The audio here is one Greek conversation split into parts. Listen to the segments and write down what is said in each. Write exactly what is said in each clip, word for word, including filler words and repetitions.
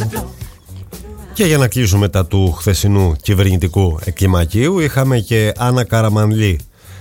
Και για να κλείσουμε τα του χθεσινού κυβερνητικού κλιμακίου, είχαμε και Άννα Καραμανλή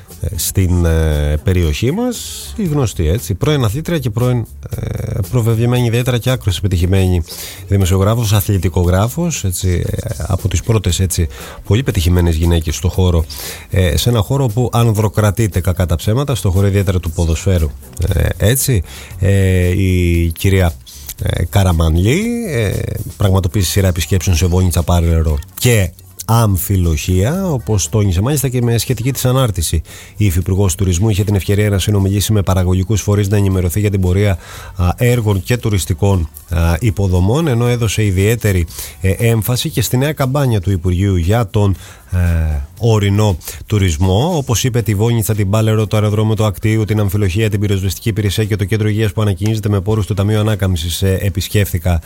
στην ε, περιοχή μας, η γνωστή έτσι, πρώην αθλήτρια και πρώην ε, προβεβλημένη, ιδιαίτερα και άκρως επιτυχημένη δημοσιογράφος, αθλητικογράφος, έτσι, ε, από τις πρώτες έτσι, πολύ πετυχημένες γυναίκες στο χώρο, ε, σε ένα χώρο που ανδροκρατείται κακά τα ψέματα, στο χώρο ιδιαίτερα του ποδοσφαίρου, ε, έτσι, ε, η κυρία ε, Καραμανλή ε, πραγματοποίησε σειρά επισκέψεων σε Βόνιτσα, Πάρλερο και Αμφιλοχεία, όπως τόνισε μάλιστα και με σχετική της ανάρτηση. Η Υφυπουργός Τουρισμού είχε την ευκαιρία να συνομιλήσει με παραγωγικούς φορείς, να ενημερωθεί για την πορεία α, έργων και τουριστικών α, υποδομών, ενώ έδωσε ιδιαίτερη ε, έμφαση και στη νέα καμπάνια του Υπουργείου για τον ε, ορεινό τουρισμό. Όπως είπε, τη Βόνιτσα, την Πάλαιρο, το αεροδρόμιο του Ακτίου, την Αμφιλοχεία, την πυροσβεστική υπηρεσία και το κέντρο υγείας που ανακοινίζεται με πόρους του Ταμείου Ανάκαμψης ε, επισκέφθηκα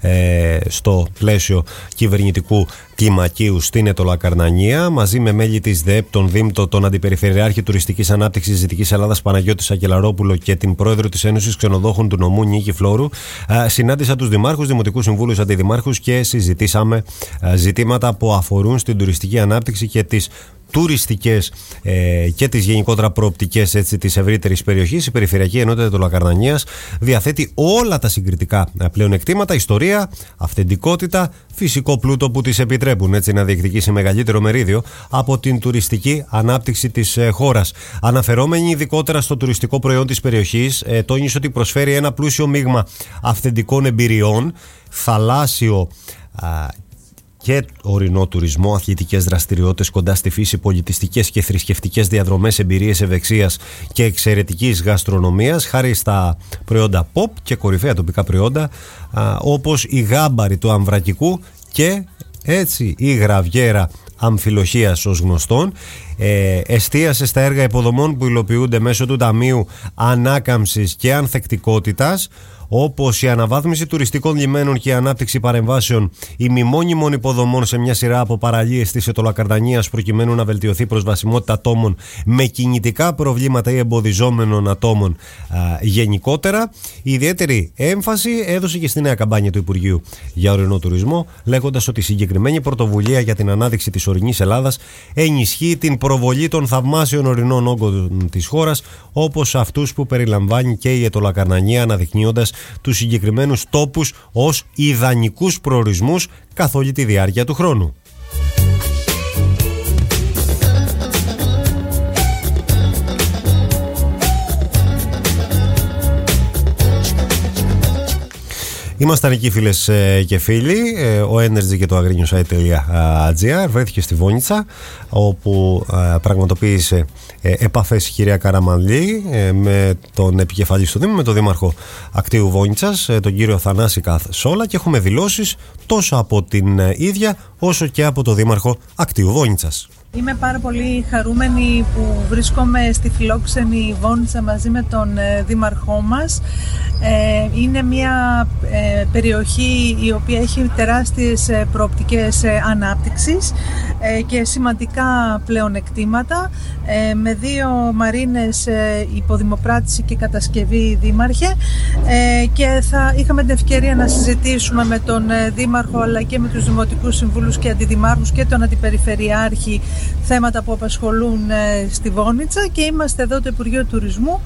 ε, στο πλαίσιο κυβερνητικού κλιμακίου στην Αιτωλακαρνανία, μαζί με μέλη της ΔΕΕΠ, τον Δήμτο, τον Αντιπεριφερειάρχη Τουριστικής Ανάπτυξης Δυτικής Ελλάδας Παναγιώτη Σακελαρόπουλο και την Πρόεδρο της Ένωσης Ξενοδόχων του Νομού Νίκη Φλόρου. Συνάντησα τους δημάρχους, δημοτικούς συμβούλους, αντιδημάρχους και συζητήσαμε ζητήματα που αφορούν στην τουριστική ανάπτυξη και τις τουριστικές ε, και τις γενικότερα προοπτικές έτσι, της ευρύτερης περιοχής. Η Περιφερειακή Ενότητα Αιτωλακαρνανίας διαθέτει όλα τα συγκριτικά πλεονεκτήματα, ιστορία, αυθεντικότητα, φυσικό πλούτο που της επιτρέπουν έτσι, να διεκδικήσει μεγαλύτερο μερίδιο από την τουριστική ανάπτυξη της ε, χώρας. Αναφερόμενη ειδικότερα στο τουριστικό προϊόν της περιοχής, ε, τόνισε ότι προσφέρει ένα πλούσιο μείγμα αυθεντικών εμπειριών, θαλάσσιο α, και ορεινό τουρισμό, αθλητικές δραστηριότητες κοντά στη φύση, πολιτιστικές και θρησκευτικές διαδρομές, εμπειρίες ευεξίας και εξαιρετικής γαστρονομίας, χάρη στα προϊόντα pop και κορυφαία τοπικά προϊόντα α, όπως η γάμπαρη του Αμβρακικού και έτσι η γραβιέρα Αμφιλοχείας ως γνωστόν. Ε, εστίασε στα έργα υποδομών που υλοποιούνται μέσω του Ταμείου Ανάκαμψης και Ανθεκτικότητας, όπως η αναβάθμιση τουριστικών λιμένων και η ανάπτυξη παρεμβάσεων ημιμόνιμων υποδομών σε μια σειρά από παραλίες της Αιτωλακαρνανίας, προκειμένου να βελτιωθεί η προσβασιμότητα ατόμων με κινητικά προβλήματα ή εμποδιζόμενων ατόμων α, γενικότερα. Η ιδιαίτερη έμφαση έδωσε και στη νέα καμπάνια του Υπουργείου για ορεινό τουρισμό, λέγοντας ότι η συγκεκριμένη πρωτοβουλία για την ανάδειξη της ορεινής Ελλάδας ενισχύει την προβολή των θαυμάσιων ορεινών όγκων της χώρας, όπως αυτούς που περιλαμβάνει και η Αιτωλακαρνανία, αναδεικνύοντας τους συγκεκριμένους τόπους ως ιδανικούς προορισμούς καθ' όλη τη διάρκεια του χρόνου. Ήμασταν εκεί, φίλες και φίλοι. Ο Energy και το agrinewsite.gr βρέθηκε στη Βόνιτσα, όπου πραγματοποίησε επαφές η κυρία Καραμανλή με τον επικεφαλής του Δήμου, με τον Δήμαρχο Ακτίου Βόνιτσας, τον κύριο Θανάση Καθσόλα, και έχουμε δηλώσεις τόσο από την ίδια όσο και από τον Δήμαρχο Ακτίου Βόνιτσας. Είμαι πάρα πολύ χαρούμενη που βρίσκομαι στη φιλόξενη Βόνιτσα μαζί με τον δήμαρχό μας. Είναι μια περιοχή η οποία έχει τεράστιες προοπτικές ανάπτυξης και σημαντικά πλεονεκτήματα, με δύο μαρίνες υποδημοπράτηση και κατασκευή δήμαρχε, και θα είχαμε την ευκαιρία να συζητήσουμε με τον δήμαρχο αλλά και με τους δημοτικούς συμβούλους και αντιδημάρχους και τον αντιπεριφερειάρχη θέματα που απασχολούν στη Βόνιτσα, και είμαστε εδώ το Υπουργείο Τουρισμού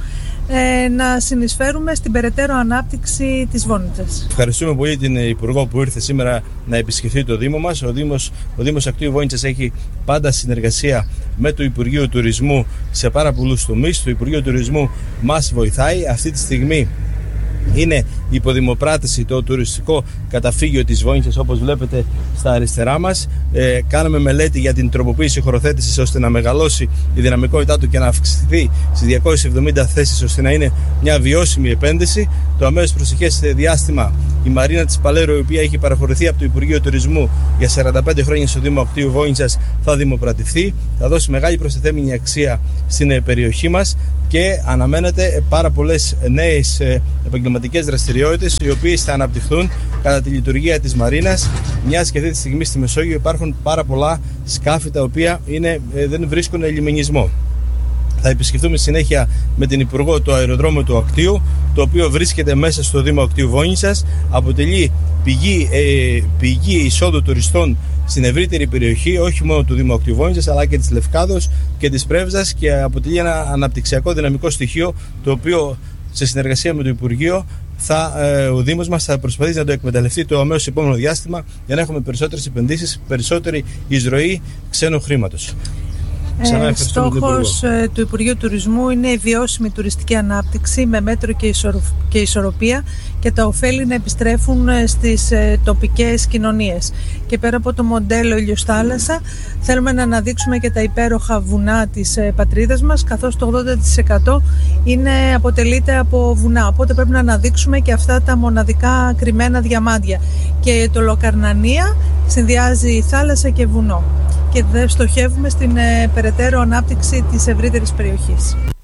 να συνεισφέρουμε στην περαιτέρω ανάπτυξη της Βόνιτσας. Ευχαριστούμε πολύ την Υπουργό που ήρθε σήμερα να επισκεφθεί το Δήμο μας. Ο Δήμος, ο Δήμος Ακτίου Βόνιτσας έχει πάντα συνεργασία με το Υπουργείο Τουρισμού σε πάρα πολλούς τομείς. Το Υπουργείο Τουρισμού μας βοηθάει. Αυτή τη στιγμή είναι η υποδημοπράτηση, το τουριστικό καταφύγιο της Βόνιτσας, όπως βλέπετε στα αριστερά μας. Ε, κάναμε μελέτη για την τροποποίηση χωροθέτησης ώστε να μεγαλώσει η δυναμικότητά του και να αυξηθεί στις διακόσιες εβδομήντα θέσεις, ώστε να είναι μια βιώσιμη επένδυση. Το αμέσως προσεχές διάστημα η Μαρίνα της Παλαίρου, η οποία έχει παραχωρηθεί από το Υπουργείο Τουρισμού για σαράντα πέντε χρόνια στο Δήμο Ακτίου Βόνιτσας, θα δημοπρατηθεί, θα δώσει μεγάλη προστιθέμενη αξία στην περιοχή μας και αναμένεται πάρα πολλές νέες επαγγελματικές δραστηριότητες, οι οποίες θα αναπτυχθούν κατά τη λειτουργία της Μαρίνας, μιας και αυτή τη στιγμή στη Μεσόγειο υπάρχουν πάρα πολλά σκάφη τα οποία είναι, δεν βρίσκουν λιμενισμό. Θα επισκεφτούμε συνέχεια με την Υπουργό το αεροδρόμιο του Ακτίου, το οποίο βρίσκεται μέσα στο Δήμο Ακτίου Βόνιτσας, αποτελεί πηγή, ε, πηγή εισόδου τουριστών στην ευρύτερη περιοχή, όχι μόνο του Δήμου Ακτίου Βόνιτζας, αλλά και της Λευκάδος και της Πρέβεζας, και αποτελεί ένα αναπτυξιακό δυναμικό στοιχείο, το οποίο σε συνεργασία με το Υπουργείο θα, ε, ο Δήμος μας θα προσπαθήσει να το εκμεταλλευτεί το αμέσως επόμενο διάστημα, για να έχουμε περισσότερες επενδύσεις, περισσότερη εισρωή ξένου χρήματος. Ε, στόχος ε, του Υπουργείου Τουρισμού είναι η βιώσιμη τουριστική ανάπτυξη με μέτρο και, ισορο... και ισορροπία, και τα ωφέλη να επιστρέφουν στις ε, τοπικές κοινωνίες. Και πέρα από το μοντέλο ηλιοστάλασσα, θέλουμε να αναδείξουμε και τα υπέροχα βουνά της ε, πατρίδας μας, καθώς το ογδόντα τοις εκατό είναι, αποτελείται από βουνά. Οπότε πρέπει να αναδείξουμε και αυτά τα μοναδικά κρυμμένα διαμάντια. Και το Λοκαρνανία συνδυάζει θάλασσα και βουνό. Και δεν στοχεύουμε στην ε, περαιτέρω ανάπτυξη της ευρύτερης περιοχής.